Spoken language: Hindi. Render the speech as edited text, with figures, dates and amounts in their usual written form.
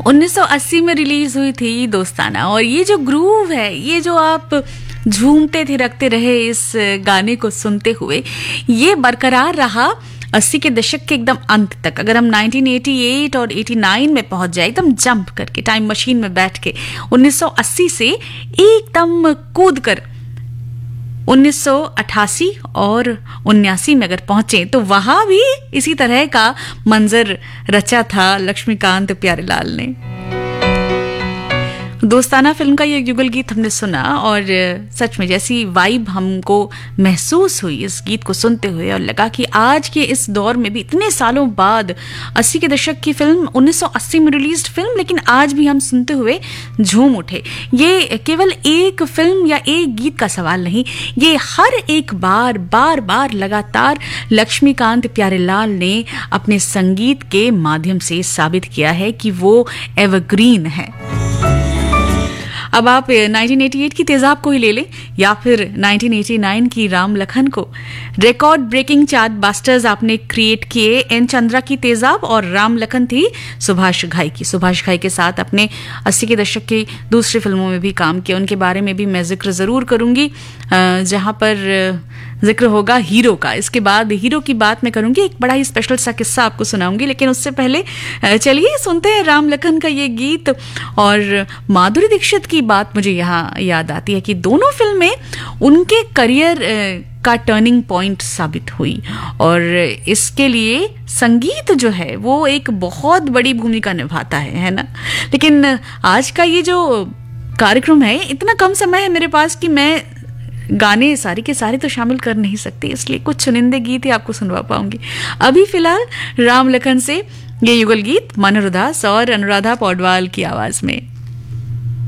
1980 में रिलीज हुई थी दोस्ताना, और ये जो ग्रूव है, ये जो आप झूमते थे रखते रहे इस गाने को सुनते हुए, ये बरकरार रहा 80 के दशक के एकदम अंत तक। अगर हम 1988 और 89 में पहुंच जाए, एकदम जंप करके टाइम मशीन में बैठ के 1980 से एकदम कूद कर 1988 और 79 में अगर पहुंचे, तो वहां भी इसी तरह का मंजर रचा था लक्ष्मीकांत प्यारेलाल ने। दोस्ताना फिल्म का ये युगल गीत हमने सुना, और सच में जैसी वाइब हमको महसूस हुई इस गीत को सुनते हुए, और लगा कि आज के इस दौर में भी इतने सालों बाद 80 के दशक की फिल्म, 1980 में रिलीज्ड फिल्म, लेकिन आज भी हम सुनते हुए झूम उठे। ये केवल एक फिल्म या एक गीत का सवाल नहीं, ये हर एक बार बार बार लगातार लक्ष्मीकांत प्यारेलाल ने अपने संगीत के माध्यम से साबित किया है कि वो एवरग्रीन है। अब आप 1988 की तेजाब को ही ले लें, या फिर 1989 की राम लखन को। रिकॉर्ड ब्रेकिंग चार्ट बास्टर्स आपने क्रिएट किए एन चंद्रा की तेजाब, और राम लखन थी सुभाष घाई की। सुभाष घाई के साथ अपने 80 के दशक की दूसरी फिल्मों में भी काम किया, उनके बारे में भी मैं जिक्र जरूर करूंगी, जहां पर जिक्र होगा हीरो का। इसके बाद हीरो की बात मैं करूंगी, एक बड़ा ही स्पेशल सा किस्सा आपको सुनाऊंगी, लेकिन उससे पहले चलिए सुनते हैं राम लखन का ये गीत। और माधुरी दीक्षित की बात मुझे यहाँ याद आती है कि दोनों फिल्में उनके करियर का टर्निंग पॉइंट साबित हुई, और इसके लिए संगीत जो है वो एक बहुत बड़ी भूमिका निभाता है ना। लेकिन आज का ये जो कार्यक्रम है, इतना कम समय है मेरे पास कि मैं गाने सारे के सारे तो शामिल कर नहीं सकती, इसलिए कुछ चुनिंदे गीत ही आपको सुनवा पाऊंगी। अभी फिलहाल राम लखन से ये युगल गीत मनोहर दास और अनुराधा पौडवाल की आवाज में।